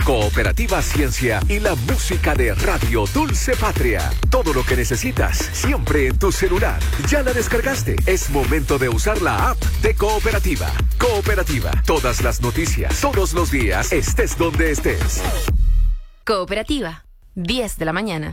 Cooperativa Ciencia y la música de Radio Dulce Patria. Todo lo que necesitas, siempre en tu celular. ¿Ya la descargaste? Es momento de usar la app de Cooperativa. Cooperativa, todas las noticias, todos los días, estés donde estés. Cooperativa, 10 de la mañana.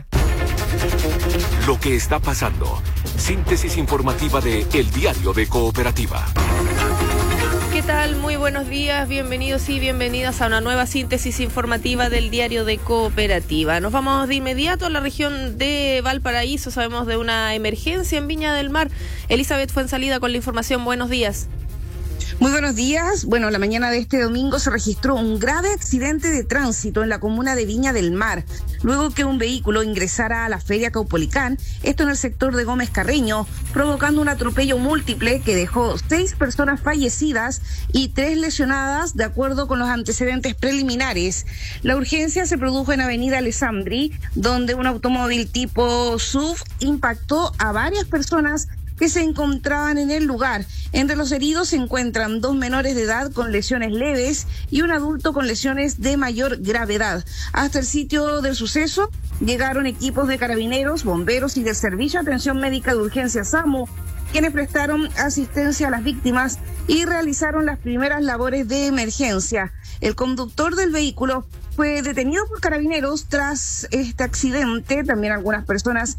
Lo que está pasando. Síntesis informativa de El Diario de Cooperativa. ¿Qué tal? Muy buenos días, bienvenidos y bienvenidas a una nueva síntesis informativa del Diario de Cooperativa. Nos vamos de inmediato a la región de Valparaíso. Sabemos de una emergencia en Viña del Mar. Elizabeth Fuenzalida con la información. Buenos días. Muy buenos días. Bueno, la mañana de este domingo se registró un grave accidente de tránsito en la comuna de Viña del Mar, luego que un vehículo ingresara a la feria Caupolicán, esto en el sector de Gómez Carreño, provocando un atropello múltiple que dejó 6 personas fallecidas y 3 lesionadas, de acuerdo con los antecedentes preliminares. La urgencia se produjo en Avenida Alessandri, donde un automóvil tipo SUV impactó a varias personas que se encontraban en el lugar. Entre los heridos se encuentran 2 menores de edad con lesiones leves y un adulto con lesiones de mayor gravedad. Hasta el sitio del suceso llegaron equipos de carabineros, bomberos y del Servicio de Atención Médica de Urgencia SAMU, quienes prestaron asistencia a las víctimas y realizaron las primeras labores de emergencia. El conductor del vehículo fue detenido por carabineros tras este accidente. También algunas personas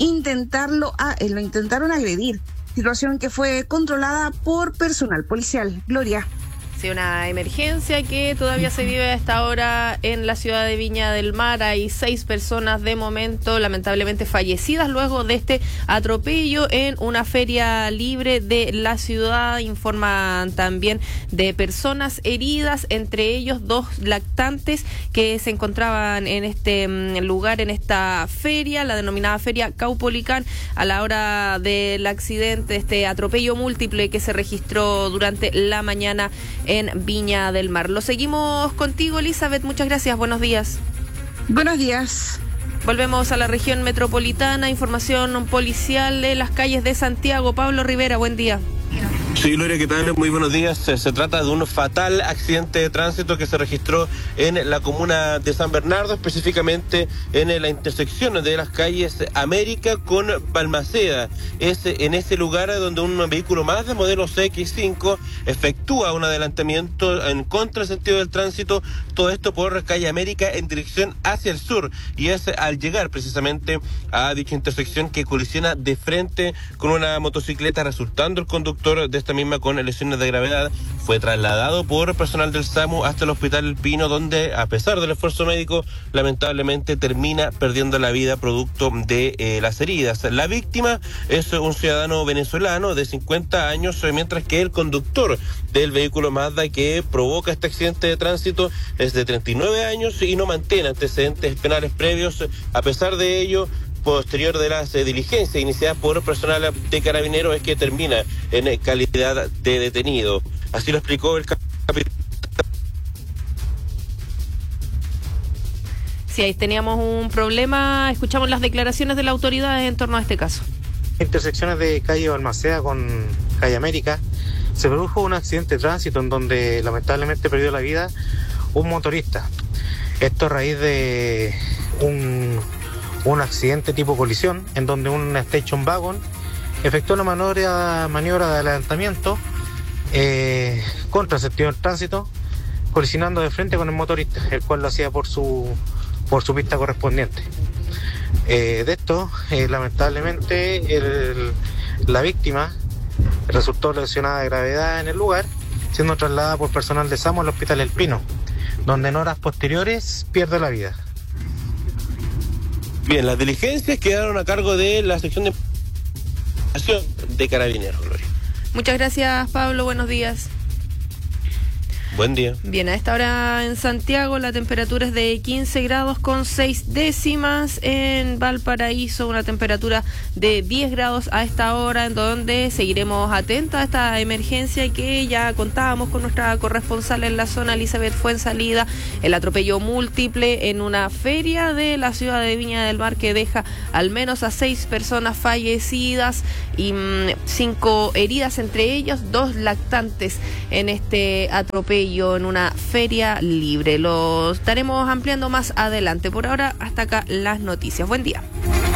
lo intentaron agredir, situación que fue controlada por personal policial. Gloria. Sí, una emergencia que todavía se vive a esta hora en la ciudad de Viña del Mar. Hay 6 personas de momento lamentablemente fallecidas luego de este atropello en una feria libre de la ciudad. Informan también de personas heridas, entre ellos 2 lactantes que se encontraban en este lugar, en esta feria, la denominada feria Caupolicán, a la hora del accidente, este atropello múltiple que se registró durante la mañana en Viña del Mar. Lo seguimos contigo, Elizabeth. Muchas gracias. Buenos días. Buenos días. Volvemos a la región metropolitana. Información policial de las calles de Santiago. Pablo Rivera, buen día. Sí, Gloria, ¿qué tal? Muy buenos días. Se trata de un fatal accidente de tránsito que se registró en la comuna de San Bernardo, específicamente en la intersección de las calles América con Balmaceda. Es en ese lugar donde un vehículo más de modelo CX5 efectúa un adelantamiento en contrasentido del tránsito, todo esto por calle América en dirección hacia el sur, y es al llegar precisamente a dicha intersección que colisiona de frente con una motocicleta, resultando el conductor de esta misma con lesiones de gravedad. Fue trasladado por personal del SAMU hasta el Hospital El Pino, donde a pesar del esfuerzo médico lamentablemente termina perdiendo la vida producto de las heridas. La víctima es un ciudadano venezolano de 50 años, mientras que el conductor del vehículo Mazda que provoca este accidente de tránsito es de 39 años y no mantiene antecedentes penales previos. A pesar de ello, posterior de las diligencias iniciadas por personal de carabineros, es que termina en calidad de detenido. Así lo explicó el capitán. Sí, ahí teníamos un problema. Escuchamos las declaraciones de las autoridades en torno a este caso. Intersecciones de calle Balmaceda con calle América se produjo un accidente de tránsito en donde lamentablemente perdió la vida un motorista. Esto a raíz de un accidente tipo colisión, en donde un station wagon efectuó una maniobra de adelantamiento contra el sentido del tránsito, colisionando de frente con el motorista, el cual lo hacía por su pista correspondiente. De esto, lamentablemente, la víctima resultó lesionada de gravedad en el lugar, siendo trasladada por personal de SAMU al Hospital El Pino, donde en horas posteriores pierde la vida. Bien, las diligencias quedaron a cargo de la sección de carabineros, Gloria. Muchas gracias, Pablo. Buenos días. Buen día. Bien, a esta hora en Santiago la temperatura es de 15 grados con 6 décimas. En Valparaíso una temperatura de 10 grados a esta hora, en donde seguiremos atentos a esta emergencia que ya contábamos con nuestra corresponsal en la zona, Elizabeth Fuenzalida. El atropello múltiple en una feria de la ciudad de Viña del Mar que deja al menos a 6 personas fallecidas y 5 heridas, entre ellos 2 lactantes en este atropello. ello en una feria libre. Lo estaremos ampliando más adelante. Por ahora, hasta acá las noticias. Buen día.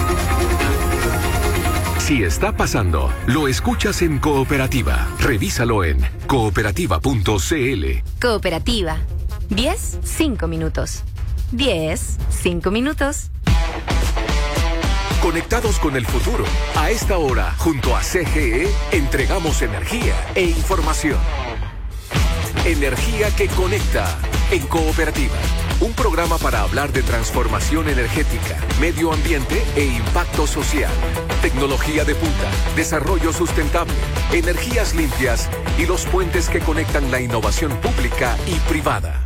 Si está pasando, lo escuchas en Cooperativa. Revísalo en cooperativa.cl. Cooperativa. 10, 5 minutos. 10, 5 minutos. Conectados con el futuro. A esta hora, junto a CGE, entregamos energía e información. Energía que conecta en Cooperativa. Un programa para hablar de transformación energética, medio ambiente e impacto social. Tecnología de punta, desarrollo sustentable, energías limpias y los puentes que conectan la innovación pública y privada.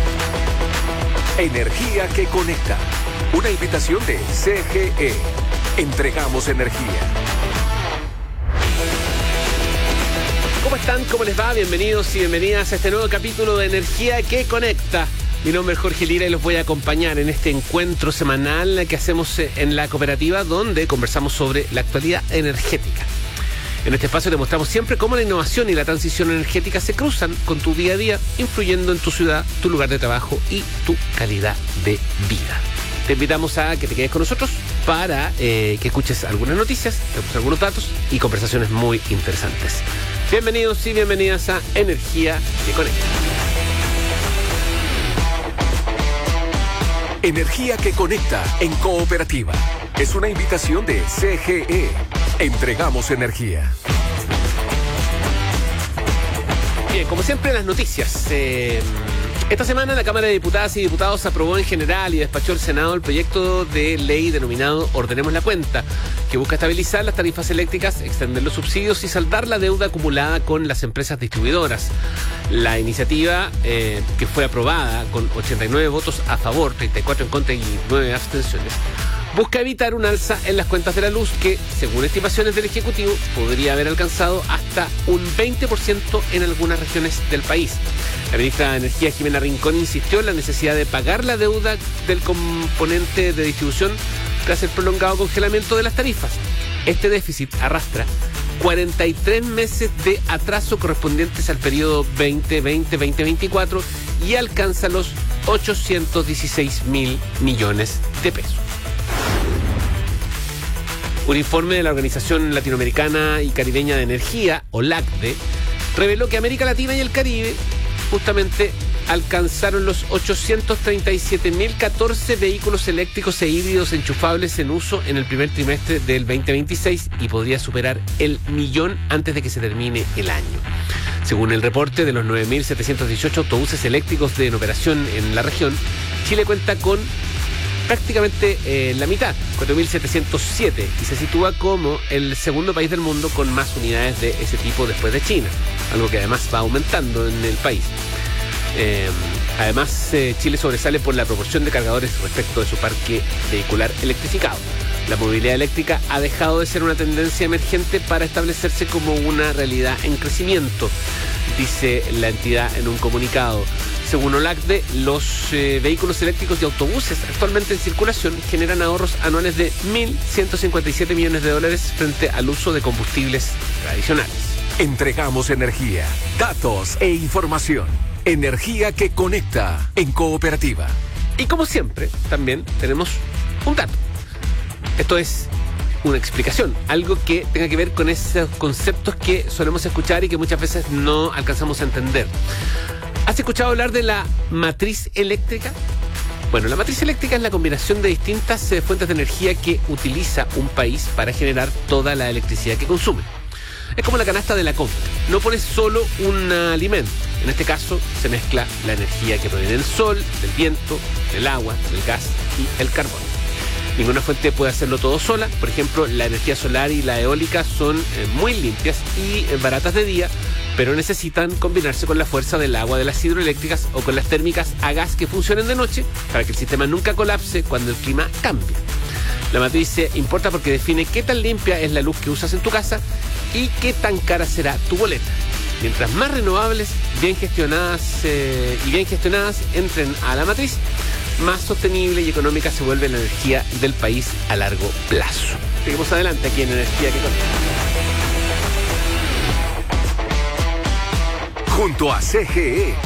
Energía que conecta. Una invitación de CGE. Entregamos energía. ¿Cómo están? ¿Cómo les va? Bienvenidos y bienvenidas a este nuevo capítulo de Energía que Conecta. Mi nombre es Jorge Lira y los voy a acompañar en este encuentro semanal que hacemos en la cooperativa, donde conversamos sobre la actualidad energética. En este espacio te mostramos siempre cómo la innovación y la transición energética se cruzan con tu día a día, influyendo en tu ciudad, tu lugar de trabajo y tu calidad de vida. Te invitamos a que te quedes con nosotros para que escuches algunas noticias, algunos datos y conversaciones muy interesantes. Bienvenidos y bienvenidas a Energía que Conecta. Energía que conecta en Cooperativa. Es una invitación de CGE. Entregamos energía. Bien, como siempre, las noticias. Esta semana la Cámara de Diputadas y Diputados aprobó en general y despachó al Senado el proyecto de ley denominado Ordenemos la Cuenta, que busca estabilizar las tarifas eléctricas, extender los subsidios y saldar la deuda acumulada con las empresas distribuidoras. La iniciativa, que fue aprobada con 89 votos a favor, 34 en contra y 9 abstenciones, busca evitar un alza en las cuentas de la luz que, según estimaciones del Ejecutivo, podría haber alcanzado hasta un 20% en algunas regiones del país. La ministra de Energía, Jimena Rincón, insistió en la necesidad de pagar la deuda del componente de distribución tras el prolongado congelamiento de las tarifas. Este déficit arrastra 43 meses de atraso correspondientes al periodo 2020-2024 y alcanza los 816.000 millones de pesos. Un informe de la Organización Latinoamericana y Caribeña de Energía, OLACDE, reveló que América Latina y el Caribe justamente alcanzaron los 837.014 vehículos eléctricos e híbridos enchufables en uso en el primer trimestre del 2026 y podría superar el 1.000.000 antes de que se termine el año. Según el reporte de los 9.718 autobuses eléctricos en operación en la región, Chile cuenta con prácticamente la mitad, 4.707, y se sitúa como el segundo país del mundo con más unidades de ese tipo después de China, algo que además va aumentando en el país. Además, Chile sobresale por la proporción de cargadores respecto de su parque vehicular electrificado. La movilidad eléctrica ha dejado de ser una tendencia emergente para establecerse como una realidad en crecimiento, dice la entidad en un comunicado. Según OLACDE, los vehículos eléctricos y autobuses actualmente en circulación generan ahorros anuales de $1.157 millones frente al uso de combustibles tradicionales. Entregamos energía, datos e información. Energía que conecta en Cooperativa. Y como siempre, también tenemos un dato. Esto es una explicación, algo que tenga que ver con esos conceptos que solemos escuchar y que muchas veces no alcanzamos a entender. ¿Has escuchado hablar de la matriz eléctrica? Bueno, la matriz eléctrica es la combinación de distintas fuentes de energía que utiliza un país para generar toda la electricidad que consume. Es como la canasta de la compra. No pones solo un alimento. En este caso, se mezcla la energía que proviene del sol, del viento, del agua, del gas y el carbón. Ninguna fuente puede hacerlo todo sola. Por ejemplo, la energía solar y la eólica son muy limpias y baratas de día, pero necesitan combinarse con la fuerza del agua de las hidroeléctricas o con las térmicas a gas que funcionen de noche para que el sistema nunca colapse cuando el clima cambie. La matriz importa porque define qué tan limpia es la luz que usas en tu casa y qué tan cara será tu boleta. Mientras más renovables, bien gestionadas entren a la matriz, más sostenible y económica se vuelve la energía del país a largo plazo. Seguimos adelante aquí en Energía que Conecta. Junto a CGE.